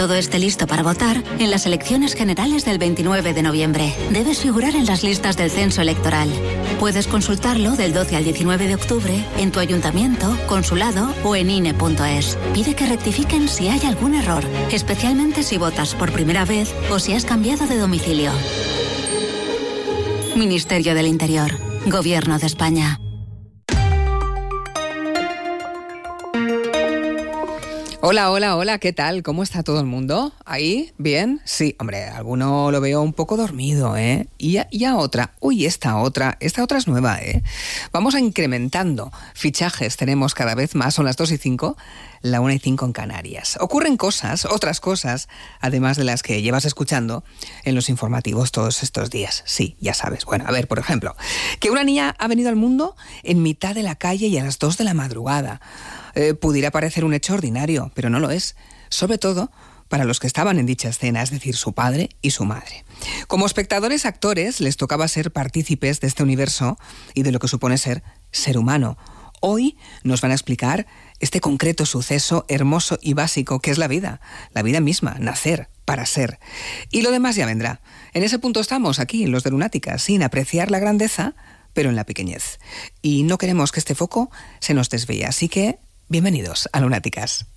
todo esté listo para votar en las elecciones generales del 29 de noviembre. Debes figurar en las listas del censo electoral. Puedes consultarlo del 12 al 19 de octubre en tu ayuntamiento, consulado o en INE.es. Pide que rectifiquen si hay algún error, especialmente si votas por primera vez o si has cambiado de domicilio. Ministerio del Interior. Gobierno de España. Hola, hola, hola, ¿qué tal? ¿Cómo está todo el mundo? ¿Ahí? ¿Bien? Sí, hombre, alguno lo veo un poco dormido, ¿eh? Y a otra, esta otra es nueva, ¿eh? Vamos a incrementando fichajes, tenemos cada vez más, son las 2:05, la 1:05 en Canarias. Ocurren cosas, otras cosas, además de las que llevas escuchando en los informativos todos estos días. Sí, ya sabes. Bueno, a ver, por ejemplo, que una niña ha venido al mundo en mitad de la calle y a las 2 de la madrugada. Pudiera parecer un hecho ordinario, pero no lo es. Sobre todo para los que estaban en dicha escena, es decir, su padre y su madre. Como espectadores actores, les tocaba ser partícipes de este universo y de lo que supone ser humano. Hoy nos van a explicar este concreto suceso hermoso y básico que es la vida misma, nacer para ser. Y lo demás ya vendrá. En ese punto estamos aquí, los de Lunáticas, sin apreciar la grandeza, pero en la pequeñez. Y no queremos que este foco se nos desvíe, así que bienvenidos a Lunáticas.